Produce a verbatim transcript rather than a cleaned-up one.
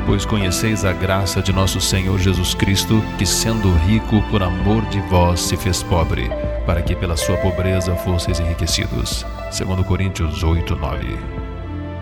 Pois conheceis a graça de nosso Senhor Jesus Cristo, que sendo rico por amor de vós se fez pobre, para que pela sua pobreza fosseis enriquecidos. Segundo Coríntios oito, nove.